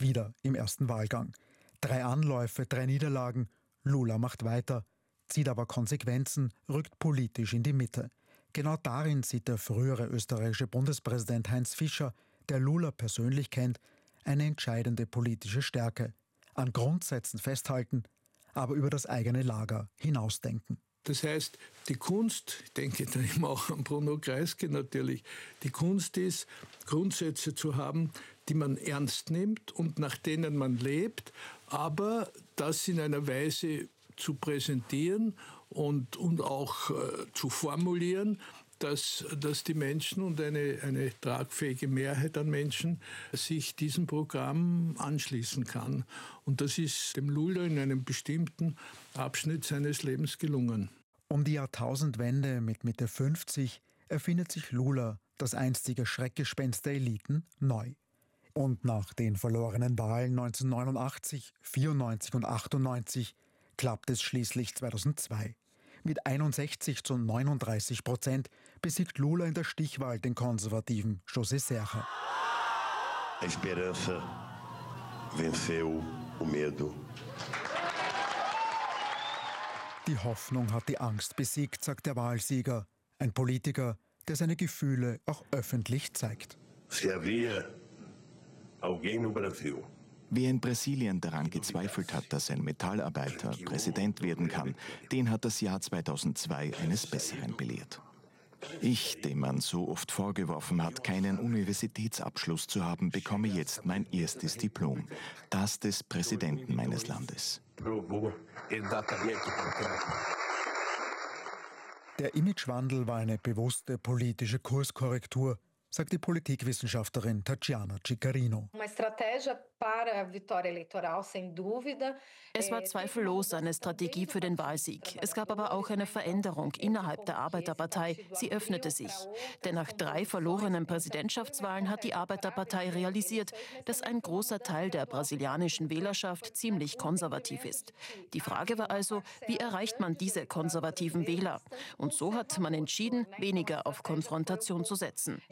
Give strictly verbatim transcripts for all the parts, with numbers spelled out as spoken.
wieder im ersten Wahlgang. Drei Anläufe, drei Niederlagen. Lula macht weiter, zieht aber Konsequenzen, rückt politisch in die Mitte. Genau darin sieht der frühere österreichische Bundespräsident Heinz Fischer, der Lula persönlich kennt, eine entscheidende politische Stärke. An Grundsätzen festhalten, aber über das eigene Lager hinausdenken. Das heißt, die Kunst, ich denke da immer auch an Bruno Kreisky natürlich, die Kunst ist, Grundsätze zu haben, die man ernst nimmt und nach denen man lebt, aber das in einer Weise zu präsentieren und, und auch äh, zu formulieren, dass, dass die Menschen und eine, eine tragfähige Mehrheit an Menschen sich diesem Programm anschließen kann. Und das ist dem Lula in einem bestimmten Abschnitt seines Lebens gelungen. Um die Jahrtausendwende mit Mitte fünfzig erfindet sich Lula, das einstige Schreckgespenst der Eliten, neu. Und nach den verlorenen Wahlen neunzehnhundertneunundachtzig, vierundneunzig und achtundneunzig klappt es schließlich zweitausendzwei. Mit einundsechzig zu neununddreißig Prozent besiegt Lula in der Stichwahl den konservativen José Serra. A esperança venceu o medo. Die Hoffnung hat die Angst besiegt, sagt der Wahlsieger. Ein Politiker, der seine Gefühle auch öffentlich zeigt. Se havia alguém no Brasil. Wer in Brasilien daran gezweifelt hat, dass ein Metallarbeiter Präsident werden kann, den hat das Jahr zweitausendzwei eines Besseren belehrt. Ich, dem man so oft vorgeworfen hat, keinen Universitätsabschluss zu haben, bekomme jetzt mein erstes Diplom, das des Präsidenten meines Landes. Der Imagewandel war eine bewusste politische Kurskorrektur, sagt die Politikwissenschaftlerin Tatjana Ciccarino. Es war zweifellos eine Strategie für den Wahlsieg. Es gab aber auch eine Veränderung innerhalb der Arbeiterpartei. Sie öffnete sich. Denn nach drei verlorenen Präsidentschaftswahlen hat die Arbeiterpartei realisiert, dass ein großer Teil der brasilianischen Wählerschaft ziemlich konservativ ist. Die Frage war also, wie erreicht man diese konservativen Wähler? Und so hat man entschieden, weniger auf Konfrontation zu setzen.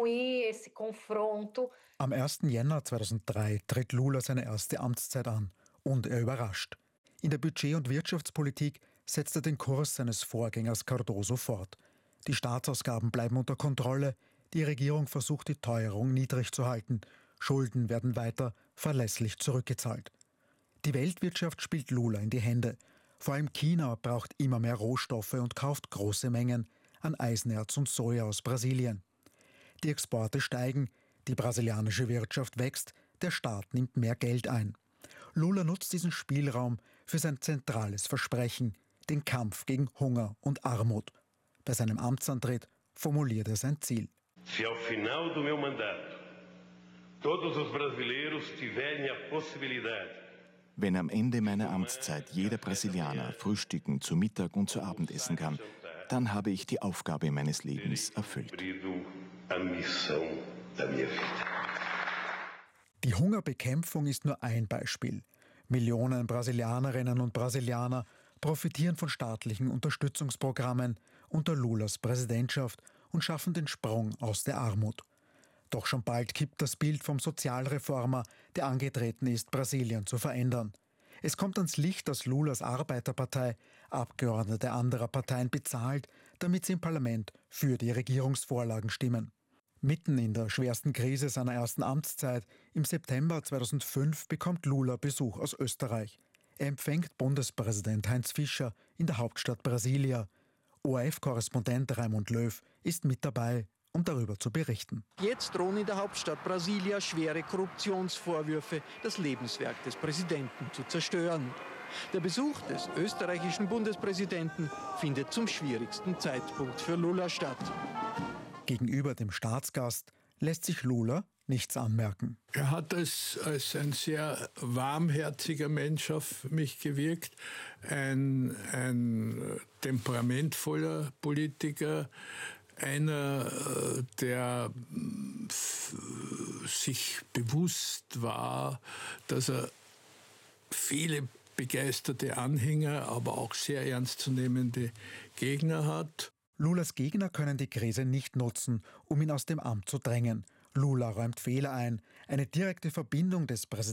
Am ersten Jänner zweitausenddrei tritt Lula seine erste Amtszeit an und er überrascht. In der Budget- und Wirtschaftspolitik setzt er den Kurs seines Vorgängers Cardoso fort. Die Staatsausgaben bleiben unter Kontrolle, die Regierung versucht, die Teuerung niedrig zu halten, Schulden werden weiter verlässlich zurückgezahlt. Die Weltwirtschaft spielt Lula in die Hände. Vor allem China braucht immer mehr Rohstoffe und kauft große Mengen an Eisenerz und Soja aus Brasilien. Die Exporte steigen, die brasilianische Wirtschaft wächst, der Staat nimmt mehr Geld ein. Lula nutzt diesen Spielraum für sein zentrales Versprechen, den Kampf gegen Hunger und Armut. Bei seinem Amtsantritt formuliert er sein Ziel. Se ao final do meu mandato todos os brasileiros tiverem a possibilidade. Wenn am Ende meiner Amtszeit jeder Brasilianer frühstücken, zu Mittag und zu Abend essen kann, dann habe ich die Aufgabe meines Lebens erfüllt. Die Hungerbekämpfung ist nur ein Beispiel. Millionen Brasilianerinnen und Brasilianer profitieren von staatlichen Unterstützungsprogrammen unter Lulas Präsidentschaft und schaffen den Sprung aus der Armut. Doch schon bald kippt das Bild vom Sozialreformer, der angetreten ist, Brasilien zu verändern. Es kommt ans Licht, dass Lulas Arbeiterpartei Abgeordnete anderer Parteien bezahlt, damit sie im Parlament für die Regierungsvorlagen stimmen. Mitten in der schwersten Krise seiner ersten Amtszeit, im September zweitausendfünf, bekommt Lula Besuch aus Österreich. Er empfängt Bundespräsident Heinz Fischer in der Hauptstadt Brasilia. O R F-Korrespondent Raimund Löw ist mit dabei, um darüber zu berichten. Jetzt drohen in der Hauptstadt Brasilia schwere Korruptionsvorwürfe, das Lebenswerk des Präsidenten zu zerstören. Der Besuch des österreichischen Bundespräsidenten findet zum schwierigsten Zeitpunkt für Lula statt. Gegenüber dem Staatsgast lässt sich Lula nichts anmerken. Er hat als, als ein sehr warmherziger Mensch auf mich gewirkt, ein, ein temperamentvoller Politiker, einer, der sich bewusst war, dass er viele begeisterte Anhänger, aber auch sehr ernstzunehmende Gegner hat. Lulas Gegner können die Krise nicht nutzen, um ihn aus dem Amt zu drängen. Lula räumt Fehler ein. Eine direkte Verbindung des Präsidenten